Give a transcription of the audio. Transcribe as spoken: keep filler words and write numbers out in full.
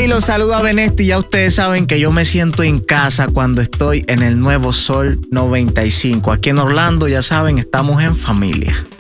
Hey, los saludo a Benesti. Ya ustedes saben que yo me siento en casa cuando estoy en el nuevo Sol noventa y cinco. Aquí en Orlando, ya saben, estamos en familia.